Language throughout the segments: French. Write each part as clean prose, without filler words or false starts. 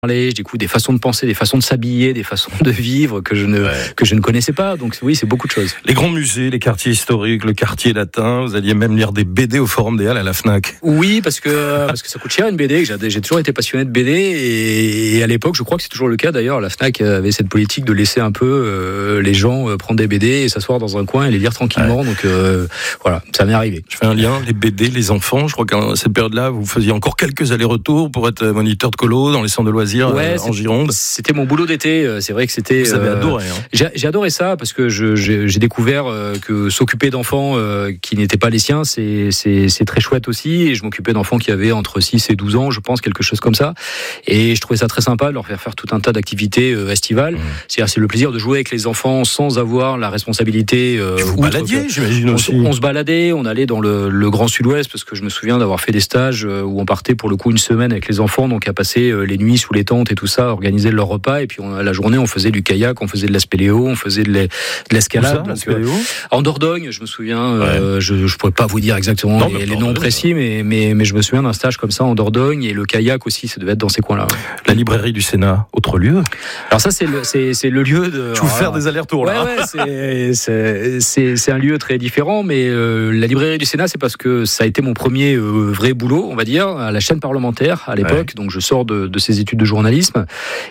Je découvre des façons de penser, des façons de s'habiller, des façons de vivre que je ne connaissais pas. Donc oui, c'est beaucoup de choses. Les grands musées, les quartiers historiques, le quartier latin, vous alliez même lire des BD au Forum des Halles à la Fnac. Oui, parce que ça coûte cher une BD. J'ai toujours été passionné de BD et à l'époque, je crois que c'est toujours le cas d'ailleurs, la Fnac avait cette politique de laisser un peu les gens prendre des BD et s'asseoir dans un coin et les lire tranquillement. Ouais. Donc voilà, ça m'est arrivé. Je fais un lien, les BD, les enfants. Je crois qu'à cette période-là, vous faisiez encore quelques allers-retours pour être moniteur de colo dans les centres de loisirs. En Gironde. C'était mon boulot d'été. C'est vrai que c'était. Vous avez adoré. J'ai adoré ça parce que j'ai découvert que s'occuper d'enfants qui n'étaient pas les siens, c'est très chouette aussi. Et je m'occupais d'enfants qui avaient entre 6 et 12 ans, je pense, quelque chose comme ça. Et je trouvais ça très sympa de leur faire tout un tas d'activités estivales. C'est le plaisir de jouer avec les enfants sans avoir la responsabilité. Vous baladiez, j'imagine aussi. On se baladait, on allait dans le Grand Sud-Ouest parce que je me souviens d'avoir fait des stages où on partait pour le coup une semaine avec les enfants, donc à passer les nuits sous les tentes et tout ça, organiser leur repas, et puis la journée on faisait du kayak, on faisait de la spéléo, on faisait de l'escalade. En Dordogne, je me souviens, je pourrais pas vous dire exactement les noms précis, mais je me souviens d'un stage comme ça en Dordogne, et le kayak aussi, ça devait être dans ces coins-là. La librairie du Sénat, autre lieu. Alors ça c'est le lieu de. Tu veux faire des allers-retours là. Ouais, c'est un lieu très différent, mais la librairie du Sénat, c'est parce que ça a été mon premier vrai boulot, on va dire, à la chaîne parlementaire à l'époque. Ouais. Donc je sors de ces études de journalisme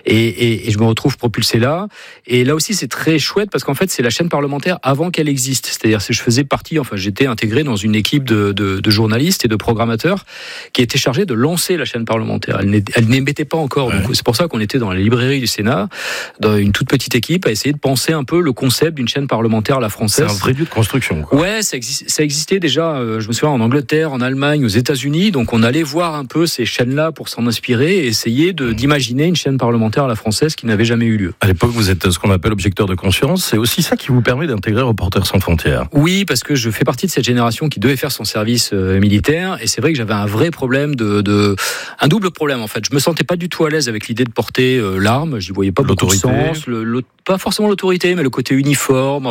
et je me retrouve propulsé là. Et là aussi, c'est très chouette parce qu'en fait, c'est la chaîne parlementaire avant qu'elle existe. C'est-à-dire que je faisais partie, j'étais intégré dans une équipe de journalistes et de programmateurs qui était chargée de lancer la chaîne parlementaire. Elle n'émettait pas encore. Ouais. Donc c'est pour ça qu'on était dans la librairie du Sénat, dans une toute petite équipe, à essayer de penser un peu le concept d'une chaîne parlementaire à la française. C'est un vrai lieu de construction, quoi. Ouais, ça existait déjà, je me souviens, en Angleterre, en Allemagne, aux États-Unis. Donc on allait voir un peu ces chaînes-là pour s'en inspirer et essayer d'imaginer une chaîne parlementaire à la française qui n'avait jamais eu lieu. À l'époque, vous êtes ce qu'on appelle objecteur de conscience. C'est aussi ça qui vous permet d'intégrer Reporters sans frontières. Oui, parce que je fais partie de cette génération qui devait faire son service militaire, et c'est vrai que j'avais un vrai problème un double problème en fait. Je me sentais pas du tout à l'aise avec l'idée de porter l'arme. J'y voyais pas beaucoup de sens. Pas forcément l'autorité, mais le côté uniforme.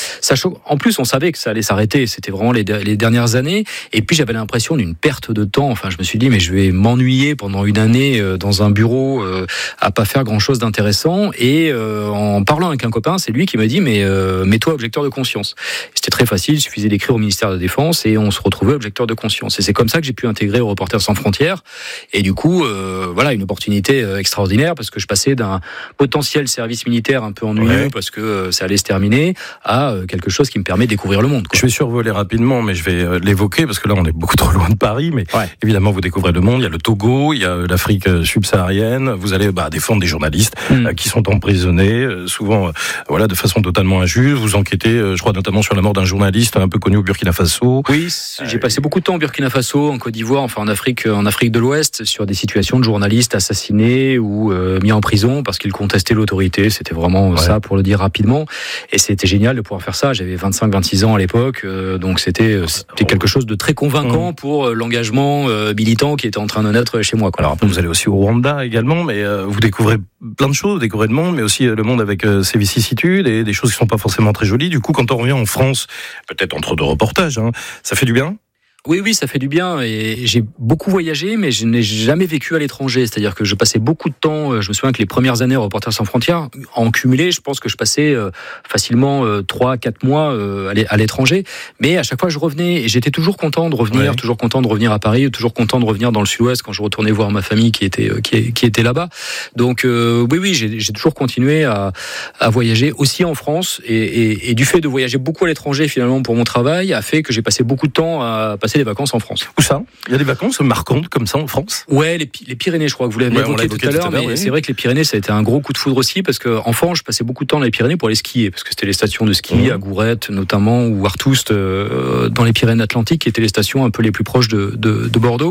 En plus, on savait que ça allait s'arrêter. C'était vraiment les dernières années. Et puis, j'avais l'impression d'une perte de temps. Je me suis dit, mais je vais m'ennuyer pendant une année dans un bureau à pas faire grand-chose d'intéressant. Et en parlant avec un copain, c'est lui qui m'a dit, mais mets-toi objecteur de conscience. C'était très facile. Il suffisait d'écrire au ministère de la Défense et on se retrouvait objecteur de conscience. Et c'est comme ça que j'ai pu intégrer Reporters sans frontières. Et du coup, une opportunité extraordinaire parce que je passais d'un potentiel service militaire un peu ennuyeux parce que ça allait se terminer à quelque chose qui me permet de découvrir le monde, quoi. Je vais survoler rapidement, mais je vais l'évoquer parce que là on est beaucoup trop loin de Paris, mais évidemment vous découvrez le monde. Il y a le Togo, il y a l'Afrique subsaharienne. Vous allez défendre des journalistes qui sont emprisonnés, souvent de façon totalement injuste. Vous enquêtez, je crois notamment sur la mort d'un journaliste un peu connu au Burkina Faso. Oui, j'ai passé beaucoup de temps au Burkina Faso, en Côte d'Ivoire, en Afrique de l'Ouest, sur des situations de journalistes assassinés ou mis en prison parce qu'ils contestaient l'autorité. C'était vraiment ça, pour le dire rapidement. Et c'était génial de pouvoir faire ça. J'avais 25-26 ans à l'époque, donc c'était quelque chose de très convaincant pour l'engagement militant qui était en train de naître chez moi, quoi. Alors après, vous allez aussi au Rwanda également, mais vous découvrez plein de choses, vous découvrez le monde, mais aussi le monde avec ses vicissitudes et des choses qui sont pas forcément très jolies. Du coup, quand on revient en France, peut-être entre deux reportages, ça fait du bien? Oui, ça fait du bien, et j'ai beaucoup voyagé, mais je n'ai jamais vécu à l'étranger. C'est-à-dire que je passais beaucoup de temps, je me souviens que les premières années Reporters sans frontières, en cumulé, je pense que je passais facilement 3-4 mois à l'étranger. Mais à chaque fois, je revenais, et j'étais toujours content de revenir, toujours content de revenir à Paris, toujours content de revenir dans le Sud-Ouest quand je retournais voir ma famille qui était là-bas. Donc j'ai toujours continué à voyager aussi en France, et du fait de voyager beaucoup à l'étranger finalement pour mon travail, a fait que j'ai passé beaucoup de temps à passer des vacances en France. Où ça? Il y a des vacances marquantes comme ça en France? Ouais, les Pyrénées, je crois que vous l'avez évoqué tout à l'heure, mais c'est vrai que les Pyrénées, ça a été un gros coup de foudre aussi, parce qu'en France, je passais beaucoup de temps dans les Pyrénées pour aller skier, parce que c'était les stations de ski à Gourette notamment, ou Artoust dans les Pyrénées-Atlantiques, qui étaient les stations un peu les plus proches de Bordeaux.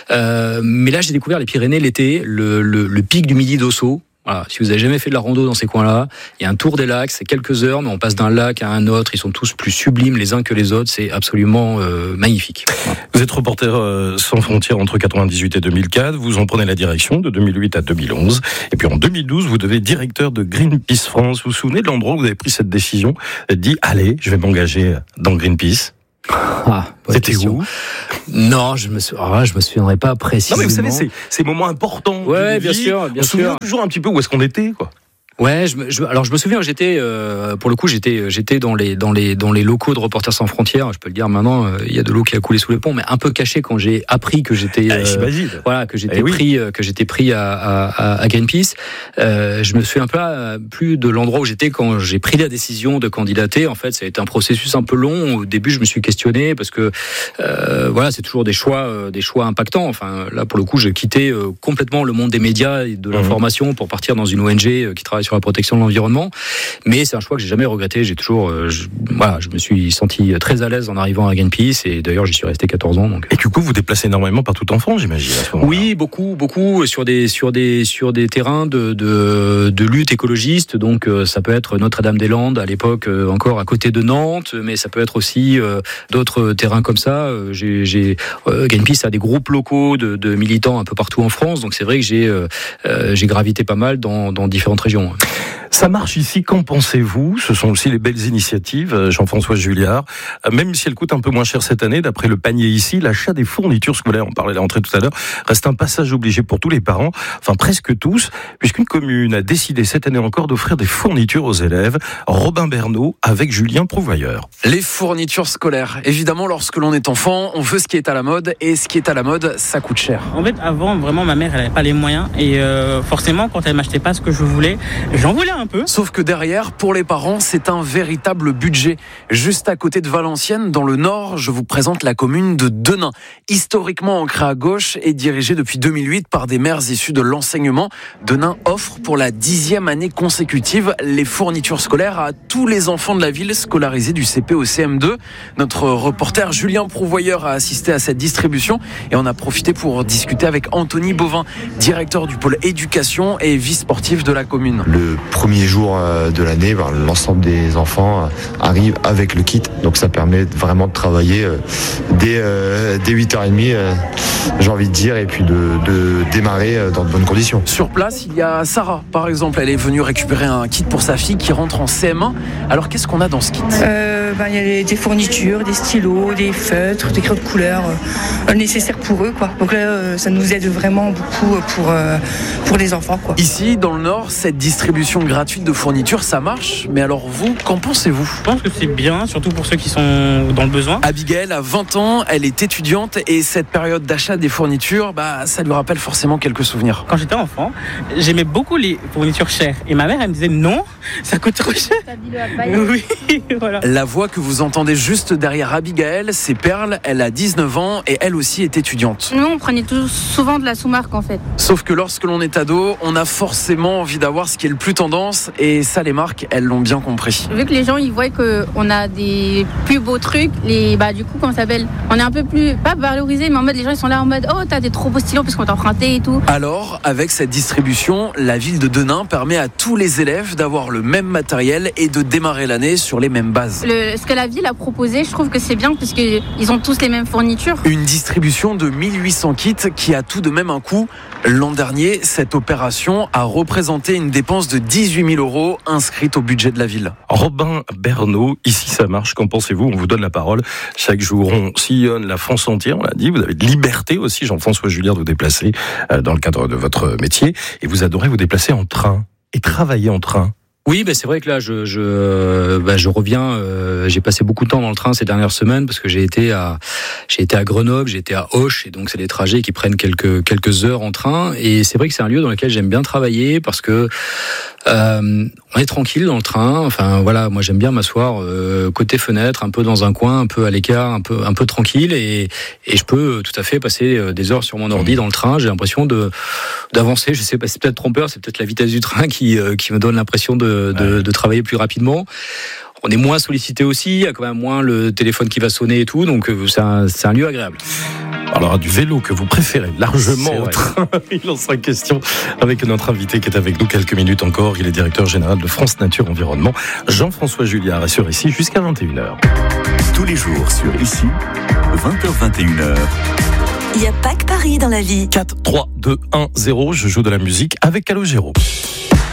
Mais là, j'ai découvert les Pyrénées l'été, le pic du Midi d'Ossau. Voilà, si vous n'avez jamais fait de la rando dans ces coins-là, il y a un tour des lacs, c'est quelques heures, mais on passe d'un lac à un autre, ils sont tous plus sublimes les uns que les autres, c'est absolument magnifique. Voilà. Vous êtes reporter sans frontières entre 98 et 2004, vous en prenez la direction de 2008 à 2011, et puis en 2012, vous devenez directeur de Greenpeace France. Vous vous souvenez de l'endroit où vous avez pris cette décision, dit allez, je vais m'engager dans Greenpeace? C'était où? Non, je me souviendrai pas précisément. Non, mais vous savez, ces moments importants. Ouais, bien sûr. On se souvient toujours un petit peu où est-ce qu'on était, quoi. Ouais, alors je me souviens, j'étais pour le coup, j'étais dans les locaux de Reporters sans frontières. Je peux le dire maintenant, il y a de l'eau qui a coulé sous les ponts, mais un peu caché quand j'ai appris que j'étais pris à Greenpeace. Je me souviens plus de l'endroit où j'étais quand j'ai pris la décision de candidater. En fait, ça a été un processus un peu long. Au début, je me suis questionné parce que c'est toujours des choix impactants. Enfin, là pour le coup, j'ai quitté complètement le monde des médias et de l'information pour partir dans une ONG qui travaille sur la protection de l'environnement, mais c'est un choix que j'ai jamais regretté. J'ai toujours, je me suis senti très à l'aise en arrivant à Greenpeace, et d'ailleurs j'y suis resté 14 ans. Donc. Et du coup, vous déplacez énormément partout en France, j'imagine, à ce moment-là. Oui, beaucoup sur des terrains de lutte écologiste. Donc ça peut être Notre-Dame-des-Landes à l'époque, encore à côté de Nantes, mais ça peut être aussi d'autres terrains comme ça. Greenpeace a des groupes locaux de militants un peu partout en France, donc c'est vrai que j'ai gravité pas mal dans différentes régions. Ça marche ici, qu'en pensez-vous? Ce sont aussi les belles initiatives, Jean-François Julliard. Même si elles coûtent un peu moins cher cette année, d'après le panier ici, l'achat des fournitures scolaires, on parlait de la rentrée tout à l'heure, reste un passage obligé pour tous les parents, enfin presque tous, puisqu'une commune a décidé cette année encore d'offrir des fournitures aux élèves. Robin Bernot avec Julien Prouvoyeur. Les fournitures scolaires. Évidemment, lorsque l'on est enfant, on veut ce qui est à la mode, et ce qui est à la mode, ça coûte cher. En fait, avant, vraiment, ma mère, elle n'avait pas les moyens, et forcément, quand elle m'achetait pas ce que je voulais, j'en voulais un peu. Sauf que derrière, pour les parents, c'est un véritable budget. Juste à côté de Valenciennes, dans le Nord, je vous présente la commune de Denain. Historiquement ancrée à gauche et dirigée depuis 2008 par des maires issus de l'enseignement, Denain offre pour la 10e année consécutive les fournitures scolaires à tous les enfants de la ville scolarisés du CP au CM2. Notre reporter Julien Prouvoyeur a assisté à cette distribution et on a profité pour discuter avec Anthony Bovin, directeur du pôle éducation et vice-sportif de la commune. Le premier jour de l'année, l'ensemble des enfants arrivent avec le kit, donc ça permet vraiment de travailler dès 8h30, j'ai envie de dire, et puis de démarrer dans de bonnes conditions. Sur place, il y a Sarah, par exemple, elle est venue récupérer un kit pour sa fille qui rentre en CM1. Alors qu'est-ce qu'on a dans ce kit? Il y a des fournitures, des stylos, des feutres, des crayons de couleur nécessaires pour eux, quoi. Donc là, ça nous aide vraiment beaucoup pour les enfants, quoi. Ici, dans le Nord, cette distribution gratuite de fournitures, ça marche. Mais alors vous, qu'en pensez-vous? Je pense que c'est bien, surtout pour ceux qui sont dans le besoin. Abigail a 20 ans, elle est étudiante et cette période d'achat des fournitures, ça lui rappelle forcément quelques souvenirs. Quand j'étais enfant, j'aimais beaucoup les fournitures chères. Et ma mère, elle me disait non, ça coûte trop cher. Oui, voilà. La voix que vous entendez juste derrière Abigail, c'est Perle. Elle a 19 ans et elle aussi est étudiante. Nous, on prenait souvent de la sous-marque en fait. Sauf que lorsque l'on est ado, on a forcément envie d'avoir ce qui est le plus tendance. Et ça, les marques, elles l'ont bien compris. Vu que les gens, ils voient qu'on a des plus beaux trucs, du coup, comment ça s'appelle, on est un peu plus, pas valorisé, mais en mode, les gens, ils sont là en mode, oh, t'as des trop beaux stylos parce qu'on t'a emprunté et tout. Alors, avec cette distribution, la ville de Denain permet à tous les élèves d'avoir le même matériel et de démarrer l'année sur les mêmes bases. Ce que la ville a proposé, je trouve que c'est bien parce qu'ils ont tous les mêmes fournitures. Une distribution de 1800 kits qui a tout de même un coût. L'an dernier, cette opération a représenté une dépense de 18 000 € inscrite au budget de la ville. Robin Bernot, ici ça marche, qu'en pensez-vous? On vous donne la parole. Chaque jour, on sillonne la France entière, on l'a dit. Vous avez de liberté aussi, Jean-François Julliard, de vous déplacer dans le cadre de votre métier. Et vous adorez vous déplacer en train et travailler en train. Oui, c'est vrai que là, je reviens. J'ai passé beaucoup de temps dans le train ces dernières semaines parce que j'ai été à Grenoble, j'ai été à Auch, et donc c'est des trajets qui prennent quelques heures en train. Et c'est vrai que c'est un lieu dans lequel j'aime bien travailler parce que on est tranquille dans le train. Enfin voilà, moi j'aime bien m'asseoir côté fenêtre, un peu dans un coin, un peu à l'écart, un peu tranquille, et je peux tout à fait passer des heures sur mon ordi dans le train. J'ai l'impression d'avancer. Je sais pas, c'est peut-être trompeur, c'est peut-être la vitesse du train qui me donne l'impression de travailler plus rapidement. On est moins sollicité aussi, il y a quand même moins le téléphone qui va sonner et tout, donc c'est un lieu agréable. Alors, du vélo que vous préférez largement au train, il en sera question avec notre invité qui est avec nous quelques minutes encore. Il est directeur général de France Nature Environnement, Jean-François Julliard, sur ici jusqu'à 21h. Tous les jours sur ici, 20h-21h. Il n'y a pas que Paris dans la vie. 4, 3, 2, 1, 0, je joue de la musique avec Calogero.